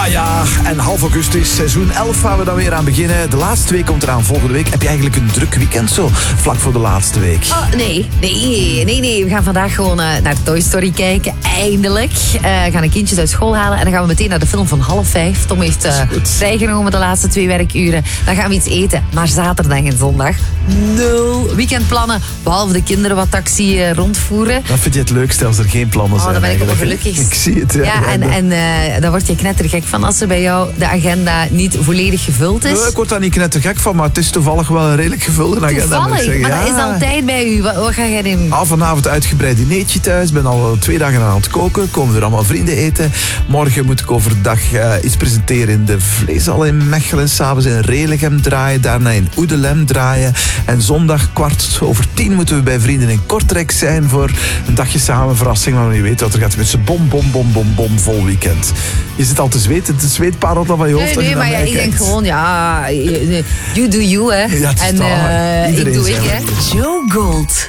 Ja, en half augustus, seizoen 11 waar we dan weer aan beginnen. De laatste week komt eraan volgende week. Heb je eigenlijk een druk weekend zo, vlak voor de laatste week? Oh, nee. We gaan vandaag gewoon naar Toy Story kijken. Eindelijk. Gaan de kindjes uit school halen. En dan gaan we meteen naar de film van 4:30. Tom heeft vrijgenomen de laatste 2 werkuren. Dan gaan we iets eten. Maar zaterdag en zondag 0 weekendplannen. Behalve de kinderen wat taxi rondvoeren. Dat vind je het leukste als er geen plannen zijn. Dan ben ik op eigenlijk. gelukkig. Ik zie het. En dan word je knettergek van als er bij jou de agenda niet volledig gevuld is. Ik word daar niet knettergek van, maar het is toevallig wel een redelijk gevulde agenda. Toevallig, maar dat is altijd bij u. Wat ga jij doen? Vanavond uitgebreid dinertje thuis. Ik ben al 2 dagen aan het koken. Komen er allemaal vrienden eten. Morgen moet ik overdag iets presenteren in de Vleeshal in Mechelen. S'avonds in Relichem draaien. Daarna in Oedelem draaien. En zondag 9:15 moeten we bij vrienden in Kortrijk zijn voor een dagje samen verrassing. Maar je weet wat er gaat met z'n bom vol weekend. Je zit al te zweten. Het zweetparelt al van je hoofd. Nee, maar ik denk gewoon, you do you, hè. Ja, en ik doe ik, hè. Joe Gold.